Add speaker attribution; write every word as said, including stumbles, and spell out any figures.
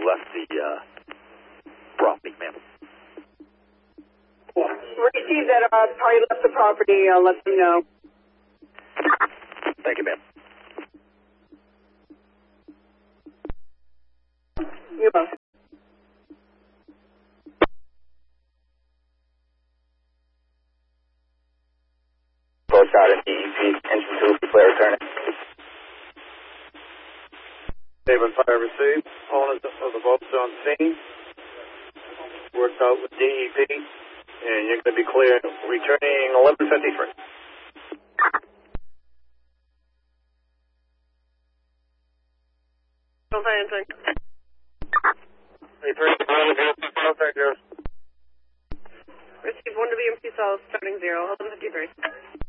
Speaker 1: left the uh, property, ma'am.
Speaker 2: Receive that uh, party left the property. I'll let them know.
Speaker 1: Thank you, ma'am.
Speaker 2: You're welcome.
Speaker 1: Post out at D E P, engine two, flare returning.
Speaker 3: Haven Fire received. Owners of the boats on scene. Worked out with D E P, and you're going to be clear returning eleven fifty-three.
Speaker 2: No fire,
Speaker 3: Returning eleven fifty-three.
Speaker 2: Receive one W M P cells starting zero, eleven fifty-three.